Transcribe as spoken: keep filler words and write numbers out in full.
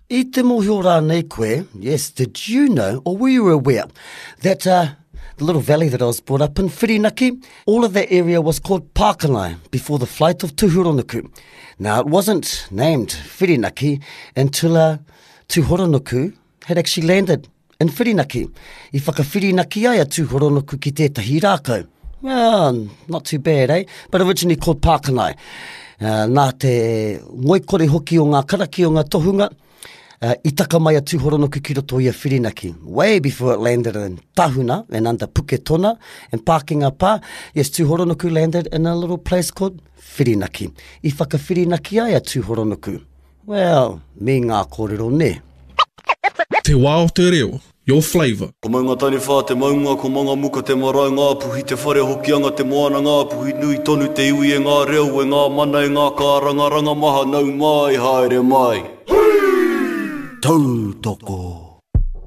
I te mohio rā nei koe, yes, did you know, or were you aware, that uh, the little valley that I was brought up in, Whirinaki, all of that area was called Pākānai before the flight of Tūhoronuku. Now, it wasn't named Whirinaki until uh, Tūhoronuku had actually landed in Whirinaki. I whakawhirinaki ai a Tūhoronuku ki tētahi rākau. Well, not too bad, eh? But originally called Pākānai. Uh, nā te ngoikore hoki o ngā karaki o ngā tohunga, uh, i taka mai a Tūhoronuku ki roto i a Whirinaki. Way before it landed in Tahuna and under Puketona and Pākinga Pā, yes, Tūhoronuku landed in a little place called Whirinaki. I whakawhirinaki ai a Tūhoronuku. Well, me ngā kōrero ne. Te wā o te reo, your flavour. Ko maunga tani whā te maunga, ko manga muka te marae ngā puhi, te whare hokianga te moana ngā puhi, nui tonu te iwi e ngā reo, e ngā mana e ngā kāranga ranga maha, nau mai, haere mai. Tautoko.